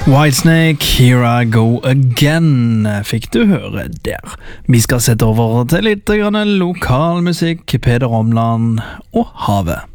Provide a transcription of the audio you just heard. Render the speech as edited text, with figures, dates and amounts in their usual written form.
Whitesnake, Here I Go Again, fikk du høre der. Vi skal sette over til litt lokal musikk, Peder Omland og Havet.